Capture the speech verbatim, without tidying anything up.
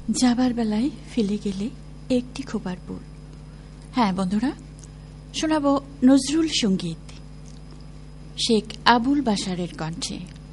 যাবার বেলায় ফেলে গেলে একটি খোপার ফুল। হ্যাঁ বন্ধুরা, শোনাব নজরুল সঙ্গীত শেখ আবুল বাশারের কণ্ঠে।